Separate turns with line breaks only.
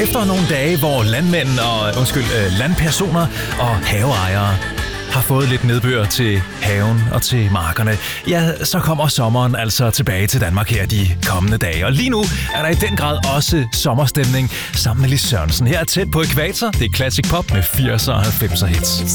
Efter nogle dage, hvor landpersoner og haveejere har fået lidt nedbør til haven og til markerne, ja, så kommer sommeren altså tilbage til Danmark her de kommende dage. Og lige nu er der i den grad også sommerstemning sammen med Lis Sørensen. Her er Tæt på ækvator. Det er Classic Pop med 80'er og 90'er hits.